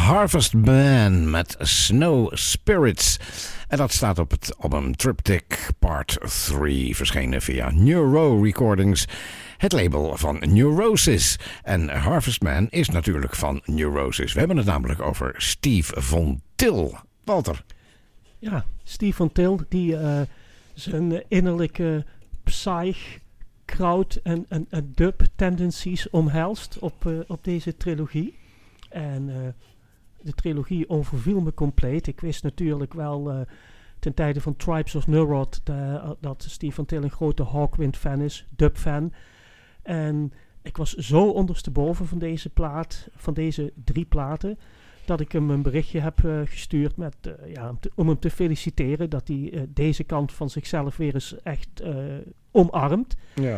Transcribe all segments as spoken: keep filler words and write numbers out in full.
Harvest Man met Snow Spirits. En dat staat op het album Triptych Part drie, verschenen via Neuro Recordings, het label van Neurosis. En Harvest Man is natuurlijk van Neurosis. We hebben het namelijk over Steve Von Til. Walter. Ja, Steve Von Til, die uh, zijn innerlijke psych, kraut en, en, en dub tendencies omhelst op, uh, op deze trilogie. En uh, de trilogie overviel me compleet. Ik wist natuurlijk wel uh, ten tijde van Tribes of Nurod uh, dat Steve Von Til een grote Hawkwind fan is, dub fan. En ik was zo ondersteboven van deze plaat, van deze drie platen, dat ik hem een berichtje heb uh, gestuurd met, uh, ja, om, te, om hem te feliciteren dat hij uh, deze kant van zichzelf weer eens echt uh, omarmt. Ja.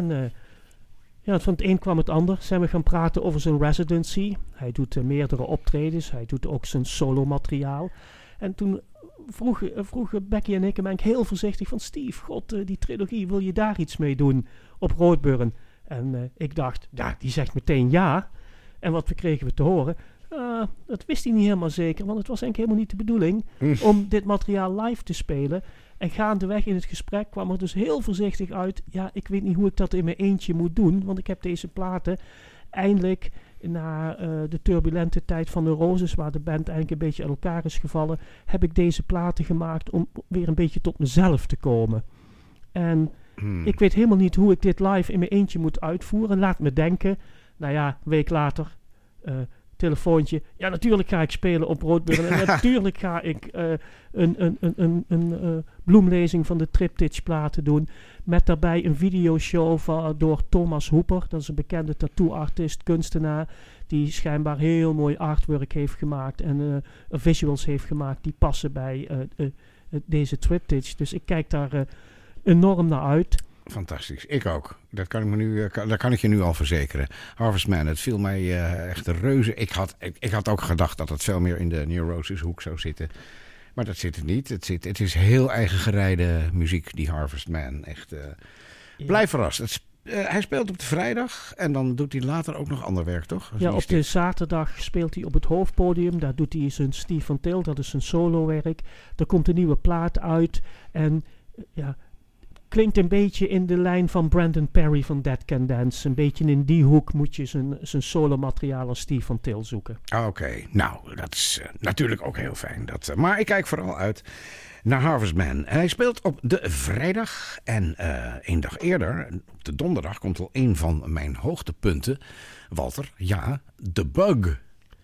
Fantastisch, ik ook. Dat kan ik, me nu, dat kan ik je nu al verzekeren. Harvest Man, het viel mij uh, echt reuze. Ik had, ik, ik had ook gedacht dat het veel meer in de Neurosis hoek zou zitten. Maar dat zit het niet. Het, zit, het is heel eigen gereide muziek, die Harvest Man. Echt, uh, ja. Blijf verrast. Het, uh, hij speelt op de vrijdag en dan doet hij later ook nog ander werk, toch? Ja, op de zaterdag speelt hij op het hoofdpodium. Daar doet hij zijn Steve Von Til, dat is zijn solo-werk. Er komt een nieuwe plaat uit en uh, ja... klinkt een beetje in de lijn van Brandon Perry van Dead Can Dance. Een beetje in die hoek moet je zijn, zijn solo-materiaal als Steve Von Til zoeken. Oké, okay. Nou, dat is uh, natuurlijk ook heel fijn. Dat, uh, maar ik kijk vooral uit naar Harvest Man. Hij speelt op de vrijdag en uh, één dag eerder, op de donderdag, komt al een van mijn hoogtepunten. Walter, ja, The Bug.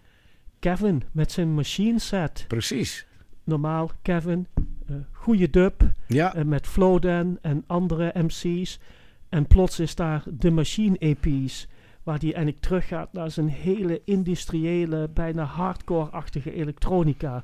Kevin met zijn machine set. Precies. Normaal, Kevin... Uh, goede dub, ja. uh, met Flowdan en andere M C's. En plots is daar de Machine E P's, waar die eigenlijk teruggaat naar zijn hele industriële, bijna hardcore-achtige elektronica.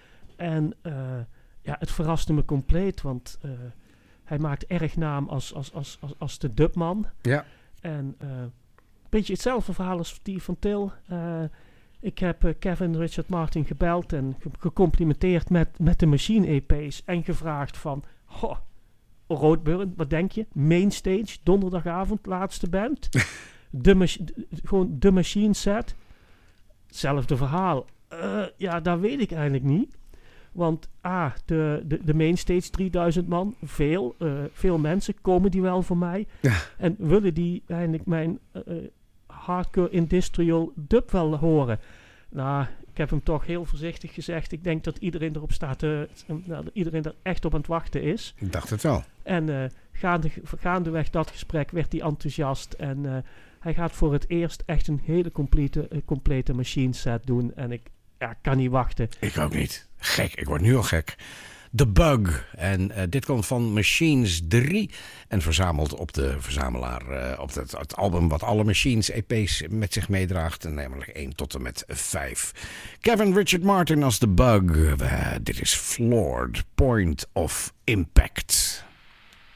En uh, ja, het verraste me compleet, want uh, hij maakt erg naam als, als, als, als, als de dubman. Ja. En een uh, beetje hetzelfde verhaal als Steve Von Til. Uh, Ik heb uh, Kevin Richard Martin gebeld en ge- gecomplimenteerd met, met de Machine E P's. En gevraagd van, ho, Roodburn, wat denk je? Mainstage, donderdagavond, laatste band. de machi- d- gewoon de Machine set. Hetzelfde verhaal. Uh, ja, dat weet ik eigenlijk niet. Want A, de, de, de Mainstage, drieduizend man, veel, uh, veel mensen, komen die wel voor mij? Ja. En willen die eigenlijk mijn... Uh, hardcore industrial dub wel horen. Nou, ik heb hem toch heel voorzichtig gezegd. Ik denk dat iedereen erop staat, uh, nou, dat iedereen er echt op aan het wachten is. Ik dacht het wel. En uh, gaande, gaandeweg dat gesprek werd hij enthousiast. En uh, hij gaat voor het eerst echt een hele complete, uh, complete machine set doen. En ik ja, kan niet wachten. Ik ook niet. Gek, ik word nu al gek. The Bug. En uh, dit komt van Machines drie. En verzameld op de verzamelaar. Uh, op het, het album wat alle Machines E P's met zich meedraagt. En namelijk één tot en met vijf. Kevin Richard Martin als The Bug. Uh, dit is Floored Point of Impact.